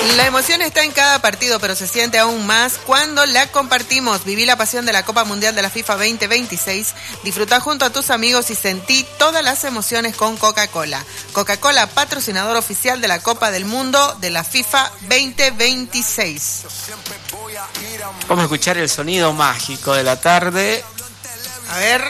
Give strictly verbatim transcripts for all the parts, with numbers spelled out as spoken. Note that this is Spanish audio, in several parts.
La emoción está en cada partido, pero se siente aún más cuando la compartimos. Viví la pasión de la Copa Mundial de la FIFA veinte veintiséis. Disfruta junto a tus amigos y sentí todas las emociones con Coca-Cola. Coca-Cola, patrocinador oficial de la Copa del Mundo de la FIFA veinte veintiséis. Vamos a escuchar el sonido mágico de la tarde. A ver.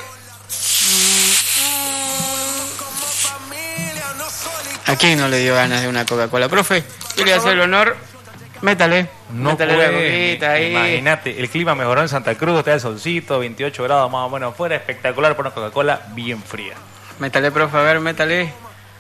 ¿A quién no le dio ganas de una Coca-Cola? Profe, yo le voy a hacer el honor. Métale. No métale puede, la coquita ahí. Imagínate, el clima mejoró en Santa Cruz, está el solcito, veintiocho grados más o menos afuera, espectacular por una Coca-Cola bien fría. Métale, profe, a ver, métale.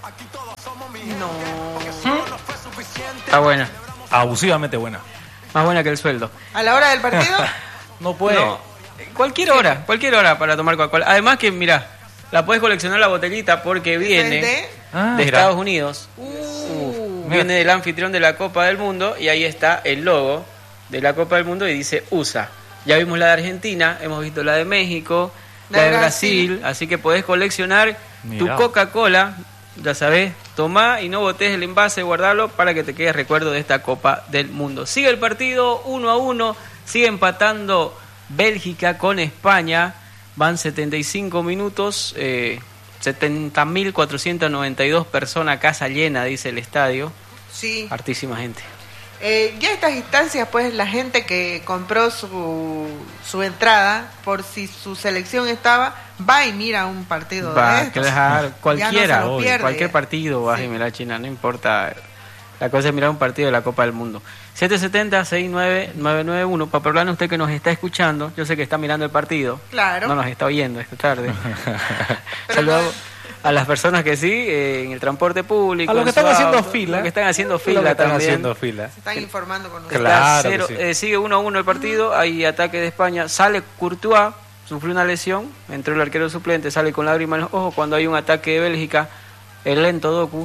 No. Está buena. Abusivamente buena. Más buena que el sueldo. ¿A la hora del partido? No puede. No, cualquier hora, cualquier hora para tomar Coca-Cola. Además que, mira, la puedes coleccionar la botellita porque viene ¿De? Ah, de mira. Estados Unidos. Uh, Uf, viene del anfitrión de la Copa del Mundo y ahí está el logo de la Copa del Mundo y dice U S A. Ya vimos la de Argentina, hemos visto la de México, la, La de de Brasil, Brasil. así que podés coleccionar Mirá. tu Coca-Cola, ya sabés, tomá y no botés el envase, guardalo para que te quede recuerdo de esta Copa del Mundo. Sigue el partido uno a uno, sigue empatando Bélgica con España, van setenta y cinco minutos, eh, setenta mil cuatrocientas noventa y dos personas, casa llena, dice el estadio, sí. hartísima gente. Eh, ya a estas instancias, pues la gente que compró su, su entrada, por si su selección estaba, va y mira un partido Va de a estos. dejar cualquiera, Ya no se lo pierde. cualquier partido vas Sí. y mira China, no importa. La cosa es mirar un partido de la Copa del Mundo. siete siete cero, seis nueve nueve nueve uno. Para hablarle usted que nos está escuchando, yo sé que está mirando el partido. Claro. No nos está oyendo esta tarde. Saludamos a las personas que sí, eh, en el transporte público. A los en que están su haciendo auto, fila. los que están haciendo Los que fila están también. haciendo fila. Se están informando con Está nosotros. Claro cero, que sí. eh, sigue uno a uno el partido, hay ataque de España, sale Courtois, sufrió una lesión, entró el arquero suplente, sale con lágrimas en los ojos cuando hay un ataque de Bélgica, el lento Doku.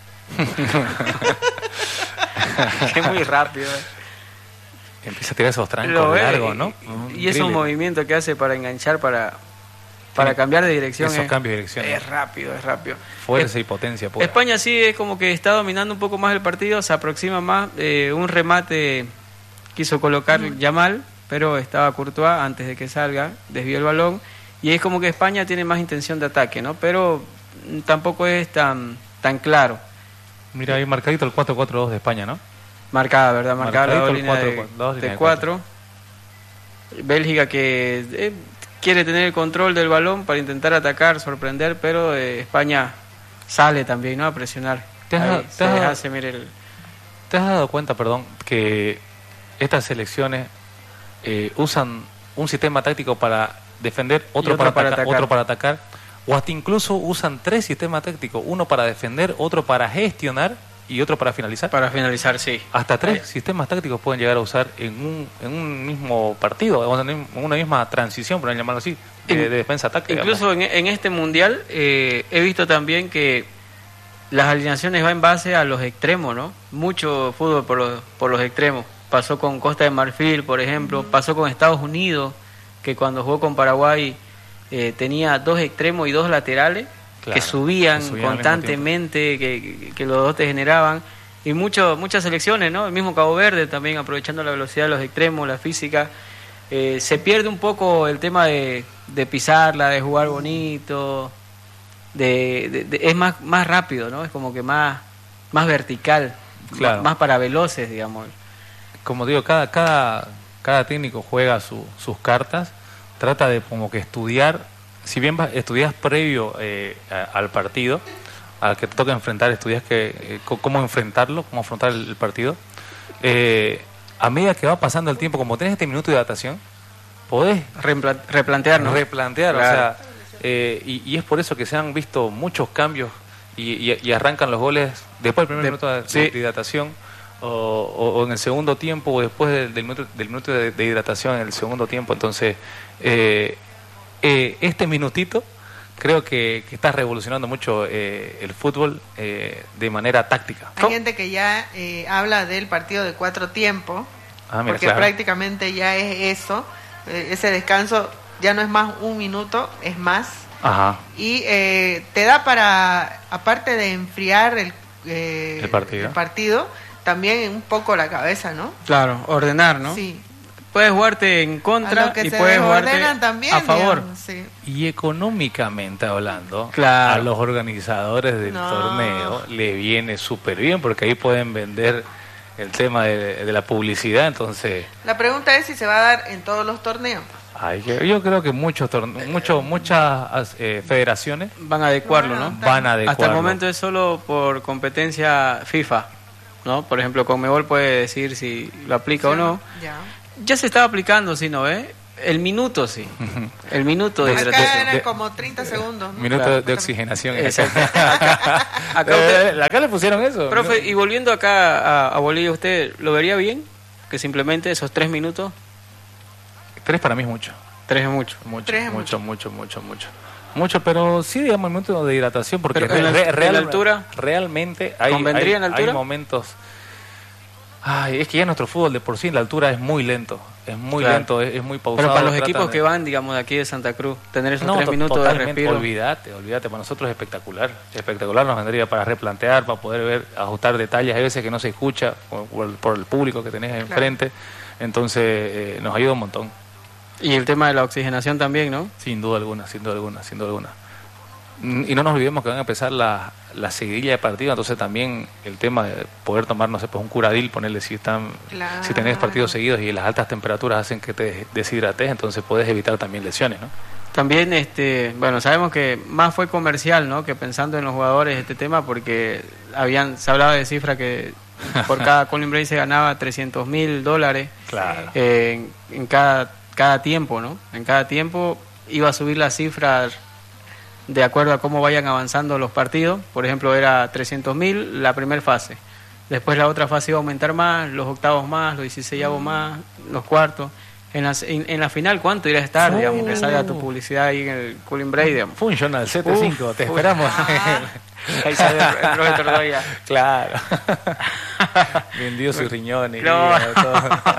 Que es muy rápido. eh. Empieza a tirar esos Lo trancos ve, largos, ¿no? Y, y esos movimientos que hace para enganchar, para, para Sí. cambiar de dirección. Esos es, cambios de dirección. Es rápido, es rápido. Fuerza Es- y potencia pura. España sí es como que está dominando un poco más el partido, se aproxima más. Eh, un remate quiso colocar Yamal, pero estaba Courtois antes de que salga, desvió el balón. Y es como que España tiene más intención de ataque, ¿no? Pero mm, tampoco es tan, tan claro. Mira, ahí marcadito el cuatro cuatro dos de España, ¿no? Marcada, ¿verdad? Marcada la Marcadito dos el líneas cuatro, dos de, líneas de de cuatro. Bélgica que eh, quiere tener el control del balón para intentar atacar, sorprender, pero eh, España sale también, ¿no? A presionar. ¿Te has Ahí, dado- se te has deja dado- hacer, mire, el- ¿Te has dado cuenta, perdón, que estas selecciones eh, usan un sistema táctico para defender, otro, otro para, para ataca- atacar. otro para atacar, o hasta incluso usan tres sistemas tácticos, uno para defender, otro para gestionar y otro para finalizar? para finalizar, sí. Hasta tres Ahí. sistemas tácticos pueden llegar a usar en un, en un mismo partido, o en una misma transición, por llamarlo así, de, de defensa táctica. Incluso en, en este mundial eh, he visto también que las alineaciones van en base a los extremos, ¿no? Mucho fútbol por los, por los extremos. Pasó con Costa de Marfil, por ejemplo, pasó con Estados Unidos, que cuando jugó con Paraguay eh, tenía dos extremos y dos laterales Claro, que subían que subían al mismo constantemente, que, que, que los dos te generaban. Y mucho, muchas selecciones, ¿no? El mismo Cabo Verde también, aprovechando la velocidad de los extremos, la física. Eh, se pierde un poco el tema de, de pisarla, de jugar bonito, de, de- de- es más, más rápido, ¿no? Es como que más, más vertical, Claro. más, más para veloces, digamos. Como digo, cada, cada, cada técnico juega su- sus cartas, trata de como que estudiar, si bien vas- estudias previo eh, a- al partido, al que te toca enfrentar, estudias que, eh, co- cómo enfrentarlo, cómo afrontar el, el partido, eh, a medida que va pasando el tiempo, como tenés este minuto de adaptación, podés Repla- replantearnos. replantear, Claro. o sea, eh, y, y es por eso que se han visto muchos cambios y, y- y arrancan los goles después del primer De- minuto de, sí. de hidratación o, o- o en el segundo tiempo o después del, del minuto, del minuto de, de hidratación en el segundo tiempo. Entonces, eh, eh, este minutito creo que, que está revolucionando mucho eh, el fútbol eh, de manera táctica. Hay gente que ya eh, habla del partido de cuatro tiempos, Ah, mira, porque claro. prácticamente ya es eso. Eh, ese descanso ya no es más un minuto, es más. Ajá. Y eh, te da para, aparte de enfriar el, eh, El partido. el partido, también un poco la cabeza, ¿no? Claro, ordenar, ¿no? Sí. Puedes jugarte en contra y puedes jugarte también, a favor. Digamos, sí. Y económicamente hablando, claro. a los organizadores del no. torneo le viene súper bien porque ahí pueden vender el tema de, de la publicidad, entonces... La pregunta es si se va a dar en todos los torneos. Ay, yo creo que muchos torne- mucho, muchas eh, federaciones van a adecuarlo, ¿no? Van a adecuarlo. Hasta el momento es solo por competencia FIFA, ¿no? Por ejemplo, Conmebol puede decir si lo aplica sí, o no. Ya. Ya se estaba aplicando, sí, ¿no ve? El minuto, sí. El minuto de hidratación. Acá eran como treinta segundos. ¿no? Minuto claro. de oxigenación. Exacto. acá, acá, usted, acá le pusieron eso. Profe, ¿no? Y volviendo acá a, a Bolivia, ¿usted lo vería bien? Que simplemente esos tres minutos. Tres para mí es mucho. Tres es mucho. Mucho, Tres es mucho, mucho, mucho, mucho. Mucho, pero sí, digamos, el momento de hidratación, porque pero en la, re, real, la altura, realmente hay, ¿convendría hay, en altura? hay momentos... Ay, es que ya nuestro fútbol de por sí en la altura es muy lento, es muy claro. lento, es, es muy pausado. Pero para los equipos de... que van, digamos, de aquí de Santa Cruz, tener esos no, tres minutos de respiro. Olvídate, olvídate, para nosotros es espectacular, espectacular nos vendría para replantear, para poder ver, ajustar detalles, hay veces que no se escucha por, por, por el público que tenés enfrente, claro. entonces eh, nos ayuda un montón. Y el tema de la oxigenación también, ¿no? Sin duda alguna, sin duda alguna, sin duda alguna. Y no nos olvidemos que van a empezar la, la seguidilla de partido, entonces también el tema de poder tomar, no sé, pues un curadil, ponerle si están, claro. si tenés partidos seguidos y las altas temperaturas hacen que te deshidrates, entonces puedes evitar también lesiones, ¿no? También, este, bueno, sabemos que más fue comercial, ¿no? Que pensando en los jugadores este tema, porque habían, se hablaba de cifra que por cada Colin Brace se ganaba trescientos mil dólares claro. eh, en, en cada, cada tiempo, ¿no? En cada tiempo iba a subir la cifra de acuerdo a cómo vayan avanzando los partidos. Por ejemplo, era trescientos mil la primera fase. Después la otra fase iba a aumentar más, los octavos más, los dieciseisavos mm. más, los cuartos. En la, en, en la final, ¿cuánto irá a estar? Oh. Digamos, que salga tu publicidad ahí en el Colin Brady. Funcional, siete cinco, te esperamos. Ah. Ahí sale el, el profesor Doya. Claro. Vendió sus riñones. No. Y todo.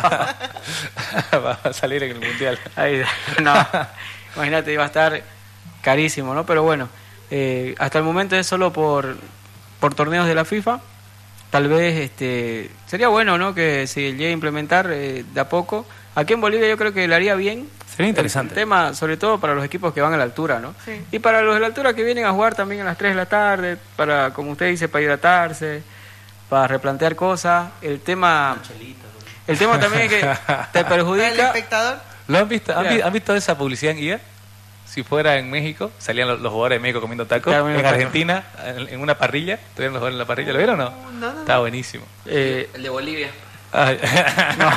Va a salir en el mundial. Ahí, no, imagínate, iba a estar carísimo, ¿no? Pero bueno, eh, hasta el momento es solo por, por torneos de la FIFA. Tal vez este sería bueno, ¿no? Que se llegue a implementar eh, de a poco. Aquí en Bolivia yo creo que le haría bien. Sería interesante. El tema, sobre todo para los equipos que van a la altura, ¿no? Sí. Y para los de la altura que vienen a jugar también a las tres de la tarde, para, como usted dice, para hidratarse, para replantear cosas. El tema... El tema también es que te perjudica... ¿El espectador? ¿Lo han visto? ¿Han, ¿Han visto esa publicidad en guía? Si fuera en México, salían los, los jugadores de México comiendo tacos. Claro, en Argentina, en, en una parrilla, estuvieron los jugadores en la parrilla. ¿Lo vieron o no? No, no. Está buenísimo. Eh, el de Bolivia. Ay. No.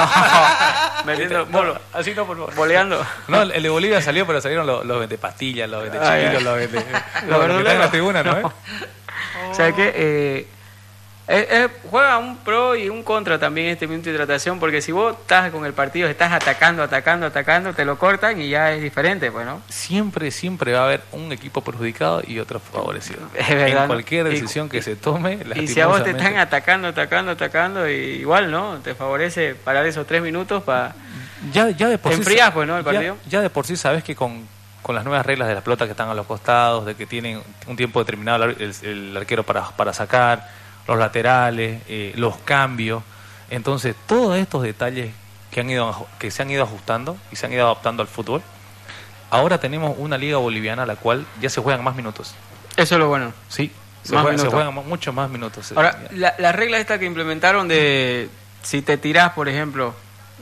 Metiendo bolo. Así no, por favor. Boleando. No, el de Bolivia salió, pero salieron los, los de pastillas, los de chiquitos, los de... Los que están en la tribuna, ¿no? no. Oh. O sea que... Eh, Es, es, juega un pro y un contra también este minuto de hidratación, porque si vos estás con el partido, estás atacando, atacando, atacando, te lo cortan y ya es diferente, pues, ¿no? Siempre, siempre va a haber un equipo perjudicado y otro favorecido. Es verdad, en cualquier ¿no? decisión y, que se tome, y si a vos te están atacando, atacando, atacando, y igual, ¿no? Te favorece parar esos tres minutos para... Ya, ya de por te sí... enfrías, pues, ¿no? El partido. Ya, ya de por sí sabes que con... con las nuevas reglas de la pelota que están a los costados, de que tienen un tiempo determinado el, el, el arquero para, para sacar, los laterales, eh, los cambios. Entonces, todos estos detalles que han ido que se han ido ajustando y se han ido adaptando al fútbol, ahora tenemos una liga boliviana a la cual ya se juegan más minutos. Eso es lo bueno. Sí, se, más juegan, se minutos. juegan mucho más minutos. Ahora, la, la regla esta que implementaron de si te tirás, por ejemplo,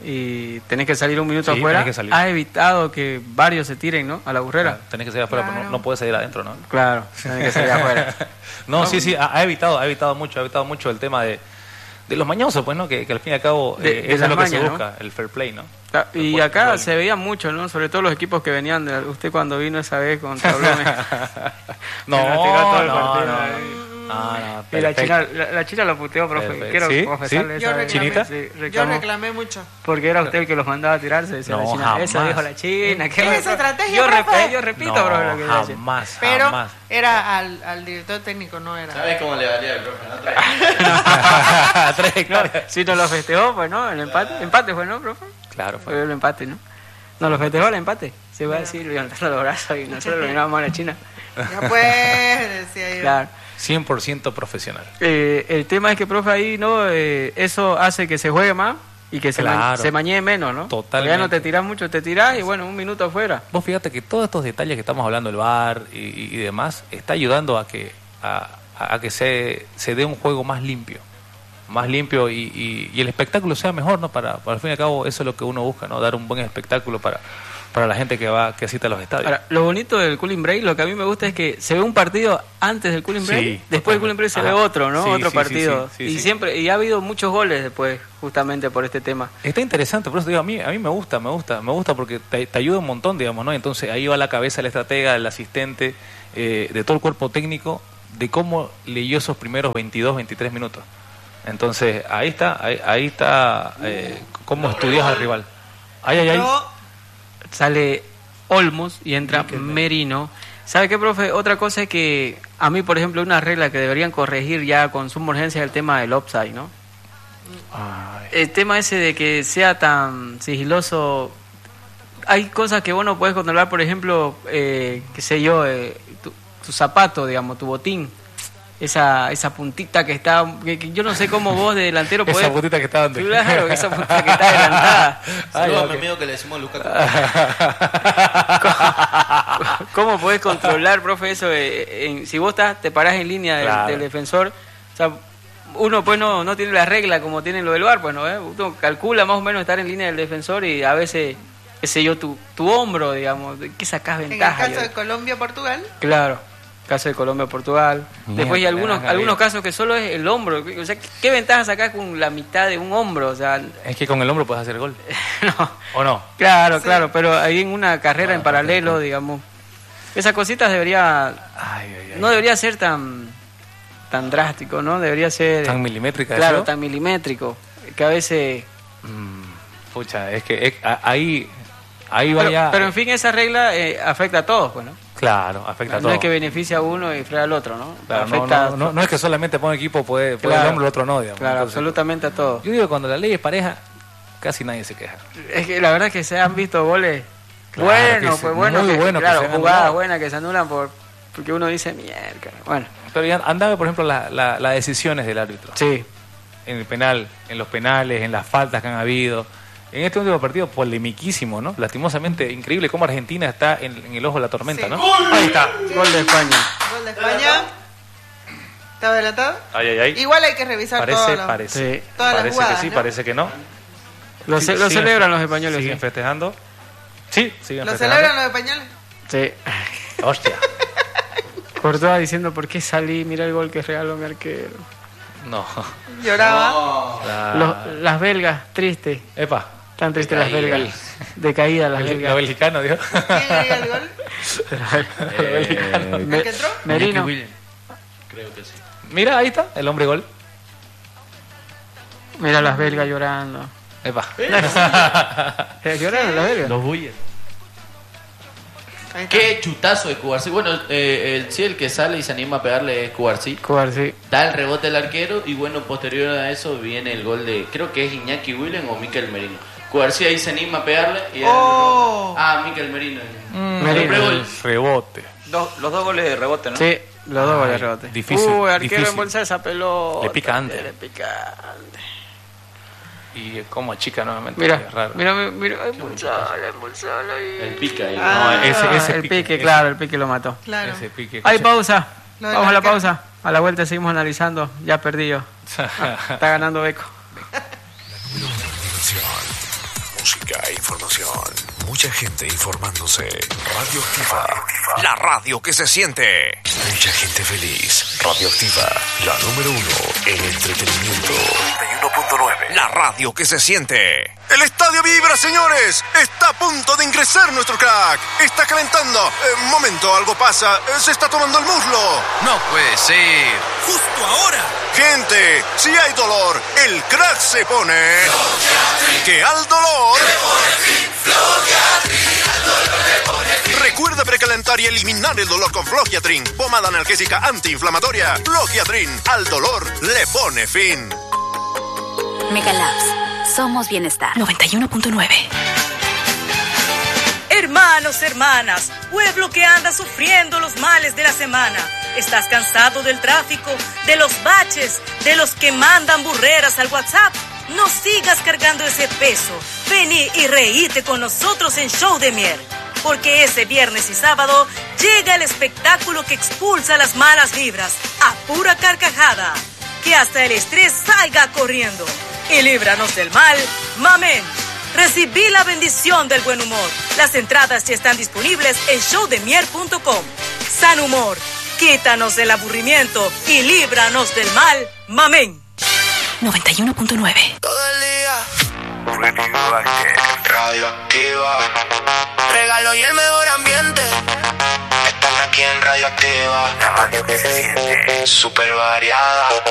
y tenés que salir un minuto sí, afuera, que ha evitado que varios se tiren, ¿no? A la burrera. Claro, tenés que salir afuera, Claro. pero no, no puedes salir adentro, ¿no? Claro, tenés que salir afuera. No, no, sí, sí, ha, ha evitado, ha evitado mucho, ha evitado mucho el tema de, de los mañosos, pues, ¿no? Que, que al fin y al cabo de, eh, de eso es lo que mañas, se busca, ¿no? el fair play, ¿no? Claro, y el acá fútbol. se veía mucho, ¿no? Sobre todo los equipos que venían de usted cuando vino esa vez con Tablones. no, todo el no, partido, no, eh. no, no, Y la perfecto. china, la, la china lo puteó, profe. Perfecto. Quiero ¿Sí? confesarle ¿Sí? esa Yo vez. ¿Chinita? Sí, Yo reclamó. reclamé mucho. Porque era usted el que los mandaba a tirarse, decía No, la china. jamás. Eso dijo la china. ¿Qué ¿Es va- estrategia, yo, profe? rep- yo repito, no, profe, lo que decía. jamás, Pero jamás. era al, al director técnico, no era. ¿Sabes cómo le valía el profe? No trae. Tres No, hectáreas. si no lo festejó, pues no, el empate. Empate fue, ¿no, profe? Claro, Fue fue. el empate, ¿no? No, lo festejó el empate. Se va a decir levantando los brazos y nosotros lo mirábamos a la china. Ya pues, decía yo. Claro. cien por ciento profesional. Eh, el tema es que, profe, ahí no eh, eso hace que se juegue más y que se, Claro. ma- se mañee menos, ¿no? Totalmente. Porque ya no te tirás mucho, te tirás y bueno, un minuto afuera. Vos fíjate que todos estos detalles que estamos hablando, el V A R y, y demás, está ayudando a que a, a que se, se dé un juego más limpio. Más limpio y, y, y el espectáculo sea mejor, ¿no? Para, para al fin y al cabo, eso es lo que uno busca, ¿no? Dar un buen espectáculo para, para la gente que va que asiste a los estadios. Ahora, lo bonito del cooling break, lo que a mí me gusta es que se ve un partido antes del cooling break, Sí, después del cooling break se Ajá. ve otro, ¿no? Sí, otro sí, partido. sí, sí, y sí. siempre y ha habido muchos goles después, justamente por este tema. Está interesante, por eso digo, a mí, a mí me gusta, me gusta, me gusta porque te, te ayuda un montón, digamos, ¿no? Entonces ahí va la cabeza del estratega, del asistente, eh, de todo el cuerpo técnico, de cómo leyó esos primeros veintidós, veintitrés minutos. Entonces ahí está, ahí, ahí está, eh, cómo estudias al rival. Ay, ay, ay. Yo, Sale Olmos y entra Merino. ¿Sabe qué, profe? Otra cosa es que a mí, por ejemplo, una regla que deberían corregir ya con suma urgencia es el tema del offside, ¿no? Ay. El tema ese de que sea tan sigiloso, hay cosas que vos no podés controlar, por ejemplo, eh, qué sé yo, eh, tu, tu zapato, digamos, tu botín, esa esa puntita que está, que, que yo no sé cómo vos de delantero podés... Esa putita que está dando. Claro, esa puntita que está adelantada. Ay, Saludos a ok. mi amigo que le decimos Lucas. ¿Cómo podés controlar, profe, eso? eh, en- si vos estás, te parás en línea del, Claro. del defensor, o sea, uno pues no, no tiene la regla como tienen lo del V A R, pues no, ¿eh? Uno calcula más o menos estar en línea del defensor y a veces, qué sé yo, tu, tu hombro, digamos, ¿de qué sacás en el ventaja? caso Yo- de Colombia-Portugal, Claro, caso de Colombia-Portugal. Mierda, Después hay algunos le dan algunos arriba. casos que solo es el hombro, o sea, ¿qué, qué ventaja sacás con la mitad de un hombro? O sea, Es que con el hombro puedes hacer gol. no. ¿O no? Claro, Sí. claro, pero ahí en una carrera en paralelo, digamos, esas cositas debería, Ay, ay, ay. no debería ser tan tan drástico, ¿no? Debería ser Tan milimétrica. claro, ¿eso? tan milimétrico, que a veces Mm, pucha, es que es- a- ahí, ahí pero, vaya... pero en fin, esa regla eh, afecta a todos, pues, ¿no? Claro, afecta a No todo. es que beneficia a uno y frega al otro, ¿no? Claro, no, afecta no, no, no es que solamente para un equipo puede, puede Claro. el hombro, el otro no, digamos. claro, Entonces, absolutamente a todos. yo digo que cuando la ley es pareja, casi nadie se queja. Es que la verdad es que se han visto goles Claro buenos, que sí, pues bueno, muy que, buenos que claro, se han jugadas anulado. buenas que se anulan por porque uno dice mierda. Bueno, Pero ya andaba, por ejemplo, la- la- las decisiones del árbitro. sí. En el penal, en los penales, en las faltas que han habido. En este último partido, polemiquísimo, ¿no? Lastimosamente, increíble cómo Argentina está en, en el ojo de la tormenta, Sí. ¿no? Ahí está. Gol de España. gol de España. ¿Está adelantado? Ay, ay, ay. Igual hay que revisar Parece, todo lo- parece. Sí. todas las Parece jugadas, que sí, ¿no? parece que no. Lo, ce- lo Siguen- celebran los españoles. Siguen Sí. festejando. Sí, siguen ¿Lo festejando. celebran los españoles? Sí. Hostia. Courtois diciendo por qué salí, mira el gol que regaló mi arquero. No. Lloraba. La- Los- las belgas, tristes. Epa. Tan tristes las Decaídas. belgas. Decaídas las El, belgas. lo belgicano, Dios. ¿Quién haría el gol? Eh, ¿El que entró? Merino. creo que sí. Mira, ahí está, el hombre gol. Mira las belgas llorando. Epa. Eh, ¿Lloraron las belgas? Los bulles. Ahí está. Qué chutazo de Cubarsí. Bueno, eh, el, sí, el que sale y se anima a pegarle es Cubarsí. Jugar, sí. Da el rebote al arquero y bueno, posterior a eso viene el gol de, creo que es Iñaki Willen o Mikel Merino. Cubarsí ahí se anima a pegarle y da el Oh. rebote. Ah, Mikel Merino. Merino. Doble gol. El rebote. Dos- los dos goles de rebote, ¿no? Sí, los dos Ay, goles de rebote. difícil, Uy, arquero difícil. embolsa esa pelota. Le pica antes. Le pica antes. Y como chica nuevamente. Mira, es raro. mira, mira, mira, embolsala, embolsala ahí. El pica ahí. Ah. No, ese, ese el pique, pique, ese- claro, el pique lo mató. Claro. Ese pique. Hay pausa. Lo del Vamos a la arquero. pausa. A la vuelta seguimos analizando. Ya perdí yo. Está ganando Beco. Diversión, música e información. Mucha gente informándose. Radioactiva. La radio que se siente. Mucha gente feliz. Radioactiva. La número uno en entretenimiento. noventa y uno punto nueve. La radio que se siente. El estadio vibra, señores. Está a punto de ingresar nuestro crack. Está calentando. Eh, momento, algo pasa. Eh, se está tomando el muslo. No puede ser. Justo ahora. Gente, si hay dolor, el crack se pone. Que al dolor. Recuerda precalentar y eliminar el dolor con Flogiatrin, pomada analgésica antiinflamatoria. Flogiatrin, al dolor le pone fin. Megalabs. Somos bienestar. noventa y uno punto nueve. Hermanos, hermanas, pueblo que anda sufriendo los males de la semana, ¿Estás cansado del tráfico, de los baches, de los que mandan burreras al WhatsApp? No sigas cargando ese peso. Vení y reíte con nosotros en Show de Mier, porque ese viernes y sábado llega el espectáculo que expulsa las malas vibras a pura carcajada. Que hasta el estrés salga corriendo. Y líbranos del mal, mamén. Recibí la bendición del buen humor. Las entradas ya están disponibles en show de mier punto com. San humor, quítanos del aburrimiento y líbranos del mal, mamén. noventa y uno punto nueve. Todo el día Radioactiva. Regalo y el mejor ambiente están aquí en Radioactiva. La radio que se siente súper variada.